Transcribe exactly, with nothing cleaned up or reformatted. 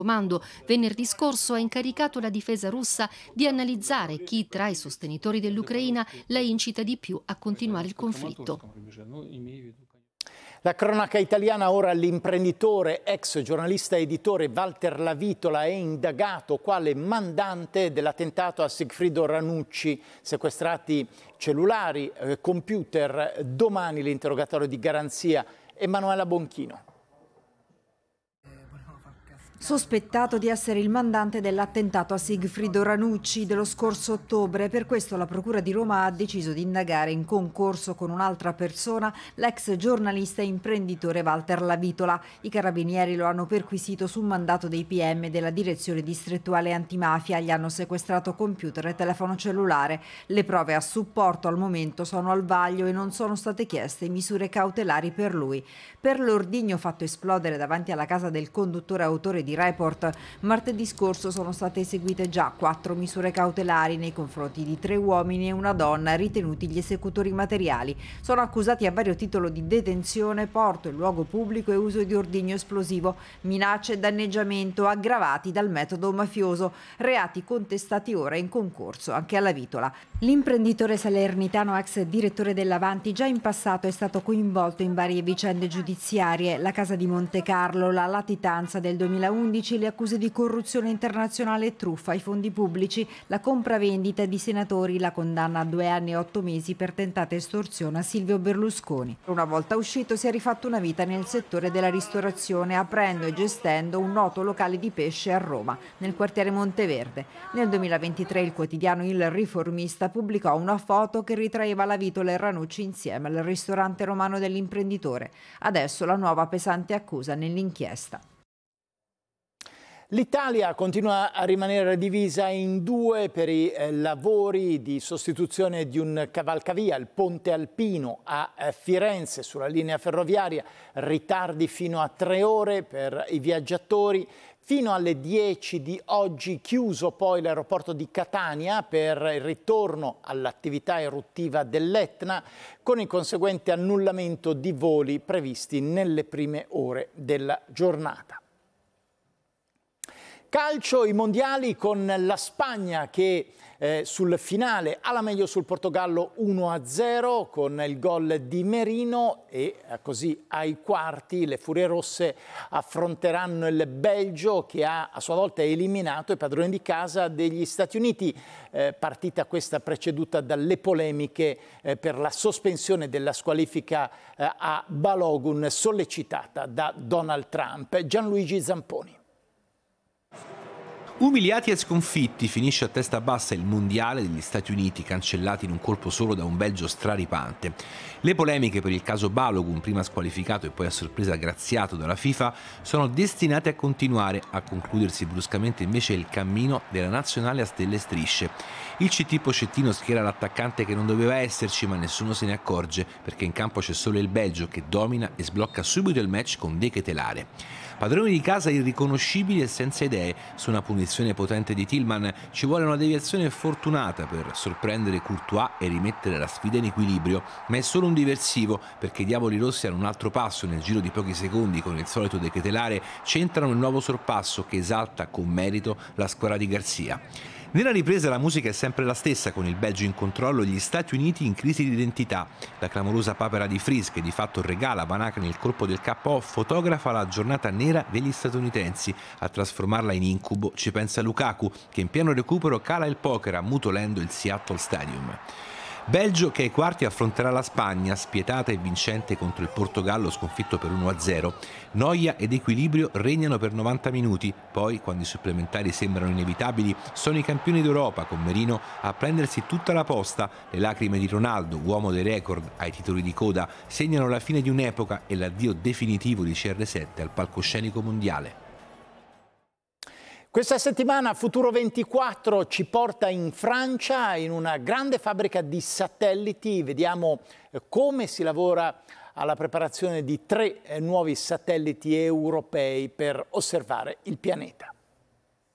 Comando venerdì scorso ha incaricato la difesa russa di analizzare chi tra i sostenitori dell'Ucraina la incita di più a continuare il conflitto. La cronaca italiana ora. L'imprenditore, ex giornalista e editore Walter Lavitola è indagato quale mandante dell'attentato a Sigfrido Ranucci. Sequestrati cellulari, eh, computer, domani l'interrogatorio di garanzia. Emanuela Bonchino. Sospettato di essere il mandante dell'attentato a Sigfrido Ranucci dello scorso ottobre. Per questo la Procura di Roma ha deciso di indagare in concorso con un'altra persona l'ex giornalista e imprenditore Walter Lavitola. I carabinieri lo hanno perquisito su mandato dei P M della Direzione Distrettuale Antimafia. Gli hanno sequestrato computer e telefono cellulare. Le prove a supporto al momento sono al vaglio e non sono state chieste misure cautelari per lui. Per l'ordigno fatto esplodere davanti alla casa del conduttore autore di Report, martedì scorso sono state eseguite già quattro misure cautelari nei confronti di tre uomini e una donna ritenuti gli esecutori materiali. Sono accusati a vario titolo di detenzione, porto in luogo pubblico e uso di ordigno esplosivo, minacce e danneggiamento aggravati dal metodo mafioso, reati contestati ora in concorso anche alla Vitola. L'imprenditore salernitano, ex direttore dell'Avanti, già in passato è stato coinvolto in varie vicende giudiziarie: la Casa di Monte Carlo, la latitanza del duemilaundici, le accuse di corruzione internazionale e truffa ai fondi pubblici, la compravendita di senatori, la condanna a due anni e otto mesi per tentata estorsione a Silvio Berlusconi. Una volta uscito si è rifatto una vita nel settore della ristorazione, aprendo e gestendo un noto locale di pesce a Roma, nel quartiere Monteverde. Nel duemilaventitré il quotidiano Il Riformista pubblicò una foto che ritraeva Lavitola e Ranucci insieme al ristorante romano dell'imprenditore. Adesso la nuova pesante accusa nell'inchiesta. L'Italia continua a rimanere divisa in due per i eh, lavori di sostituzione di un cavalcavia, il Ponte Alpino a eh, Firenze sulla linea ferroviaria, ritardi fino a tre ore per i viaggiatori. Fino alle dieci di oggi chiuso poi l'aeroporto di Catania per il ritorno all'attività eruttiva dell'Etna, con il conseguente annullamento di voli previsti nelle prime ore della giornata. Calcio, i mondiali con la Spagna che eh, sul finale ha la meglio sul Portogallo uno a zero con il gol di Merino e eh, così ai quarti le Furie Rosse affronteranno il Belgio che ha a sua volta eliminato i padroni di casa degli Stati Uniti. Eh, partita questa preceduta dalle polemiche eh, per la sospensione della squalifica eh, a Balogun sollecitata da Donald Trump. Gianluigi Zamponi. Umiliati e sconfitti, finisce a testa bassa il mondiale degli Stati Uniti, cancellati in un colpo solo da un Belgio straripante. Le polemiche per il caso Balogun, prima squalificato e poi a sorpresa graziato dalla FIFA, sono destinate a continuare, a concludersi bruscamente invece il cammino della nazionale a stelle e strisce. Il C T Pochettino schiera l'attaccante che non doveva esserci, ma nessuno se ne accorge, perché in campo c'è solo il Belgio che domina e sblocca subito il match con De Ketelare. Padroni di casa irriconoscibili e senza idee. Su una punizione potente di Tillman ci vuole una deviazione fortunata per sorprendere Courtois e rimettere la sfida in equilibrio, ma è solo un diversivo, perché i diavoli rossi hanno un altro passo. Nel giro di pochi secondi, con il solito De Ketelare, centrano il nuovo sorpasso che esalta con merito la squadra di Garcia. Nella ripresa la musica è sempre la stessa, con il Belgio in controllo e gli Stati Uniti in crisi di identità. La clamorosa papera di Fries, che di fatto regala a Banachny il colpo del K O, fotografa la giornata nera degli statunitensi. A trasformarla in incubo ci pensa Lukaku, che in pieno recupero cala il poker ammutolendo il Seattle Stadium. Belgio che ai quarti affronterà la Spagna, spietata e vincente contro il Portogallo sconfitto per uno a zero. Noia ed equilibrio regnano per novanta minuti, poi, quando i supplementari sembrano inevitabili, sono i campioni d'Europa, con Merino a prendersi tutta la posta. Le lacrime di Ronaldo, uomo dei record ai titoli di coda, segnano la fine di un'epoca e l'addio definitivo di C R sette al palcoscenico mondiale. Questa settimana Futuro ventiquattro ci porta in Francia, in una grande fabbrica di satelliti. Vediamo come si lavora alla preparazione di tre nuovi satelliti europei per osservare il pianeta.